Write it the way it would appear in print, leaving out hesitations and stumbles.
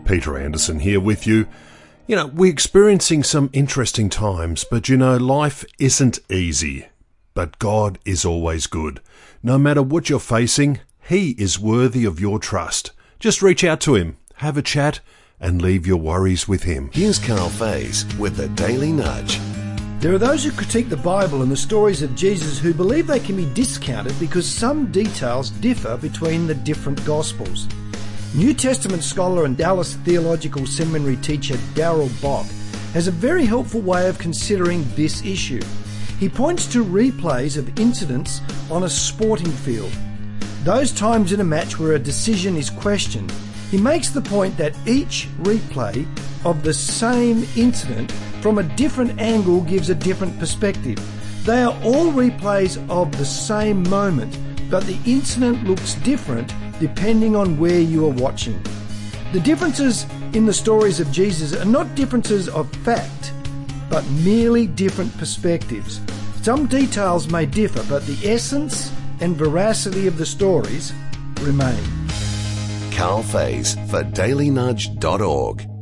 Peter Anderson here with you. You know, we're experiencing some interesting times, but you know, life isn't easy. But God is always good. No matter what you're facing, He is worthy of your trust. Just reach out to Him, have a chat, and leave your worries with Him. Here's Carl Faze with the Daily Nudge. There are those who critique the Bible and the stories of Jesus who believe they can be discounted because some details differ between the different Gospels. New Testament scholar and Dallas Theological Seminary teacher Darrell Bock has a very helpful way of considering this issue. He points to replays of incidents on a sporting field, those times in a match where a decision is questioned. He makes the point that each replay of the same incident from a different angle gives a different perspective. They are all replays of the same moment, but the incident looks different depending on where you are watching. The differences in the stories of Jesus are not differences of fact, but merely different perspectives. Some details may differ, but the essence and veracity of the stories remain. Carl Faze for dailynudge.org.